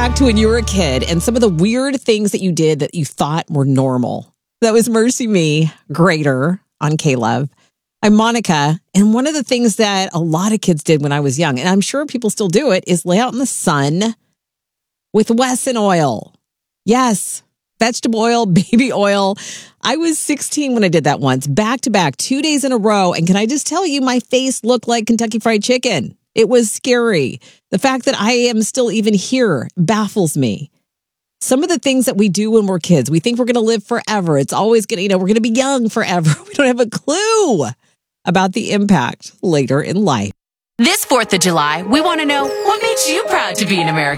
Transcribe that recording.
back to when you were a kid and some of the weird things that you did that you thought were normal. That was Mercy Me, Greater on K-Love. I'm Monica, and one of the things that a lot of kids did when I was young, and I'm sure people still do it, is lay out in the sun with Wesson oil. Yes, vegetable oil, baby oil. I was 16 when I did that once, back to back, 2 days in a row. And can I just tell you, my face looked like Kentucky Fried Chicken. It was scary. The fact that I am still even here baffles me. Some of the things that we do when we're kids, we think we're going to live forever. It's always going to, we're going to be young forever. We don't have a clue about the impact later in life. This 4th of July, we want to know what makes you proud to be an American.